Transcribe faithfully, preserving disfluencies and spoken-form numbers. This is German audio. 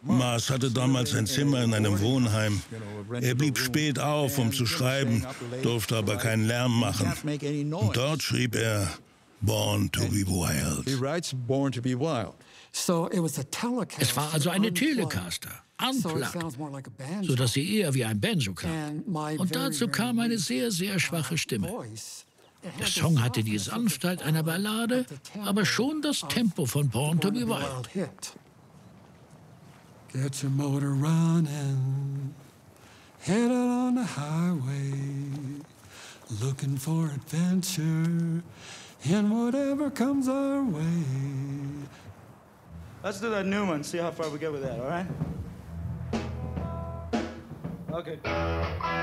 Mars hatte damals ein Zimmer in einem Wohnheim. Er blieb spät auf, um zu schreiben, durfte aber keinen Lärm machen. Und dort schrieb er Born to be Wild. Es war also eine Telecaster, unplugged, sodass sie eher wie ein Banjo klang. Und dazu kam eine sehr, sehr schwache Stimme. Der Song hatte die Sanftheit einer Ballade, aber schon das Tempo von Born to be Wild. Get your motor running, head out on the highway, looking for adventure in whatever comes our way. Let's do that new one, see how far we get with that, all right? Okay.